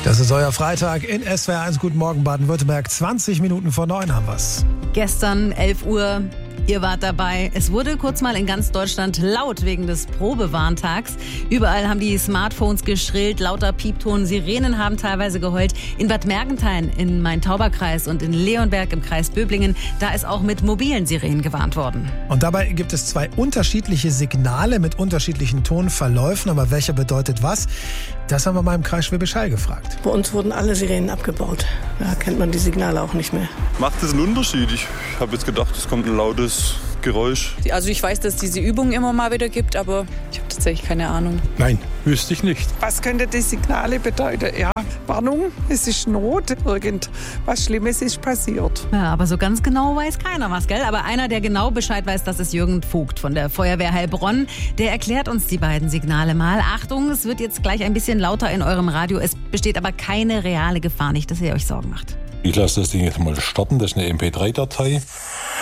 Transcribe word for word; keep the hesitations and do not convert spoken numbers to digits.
Das ist euer Freitag in S W R eins. Guten Morgen, Baden-Württemberg. zwanzig Minuten vor neun haben wir's. Gestern elf Uhr. Ihr wart dabei. Es wurde kurz mal in ganz Deutschland laut wegen des Probewarntags. Überall haben die Smartphones geschrillt, lauter Piepton, Sirenen haben teilweise geheult. In Bad Mergenthein, in Main-Tauber-Kreis und in Leonberg im Kreis Böblingen, da ist auch mit mobilen Sirenen gewarnt worden. Und dabei gibt es zwei unterschiedliche Signale mit unterschiedlichen Tonverläufen. Aber welcher bedeutet was? Das haben wir mal im Kreis Schwäbisch Hall gefragt. Bei uns wurden alle Sirenen abgebaut. Da kennt man die Signale auch nicht mehr. Macht das einen Unterschied? Ich habe jetzt gedacht, es kommt ein lautes Geräusch. Also ich weiß, dass es diese Übung immer mal wieder gibt, aber ich habe tatsächlich keine Ahnung. Nein, wüsste ich nicht. Was könnte die Signale bedeuten? Ja, Warnung, es ist Not, irgendwas Schlimmes ist passiert. Ja, aber so ganz genau weiß keiner was, gell? Aber einer, der genau Bescheid weiß, das ist Jürgen Vogt von der Feuerwehr Heilbronn. Der erklärt uns die beiden Signale mal. Achtung, es wird jetzt gleich ein bisschen lauter in eurem Radio. Es besteht aber keine reale Gefahr, nicht, dass ihr euch Sorgen macht. Ich lasse das Ding jetzt mal starten. Das ist eine M P drei Datei.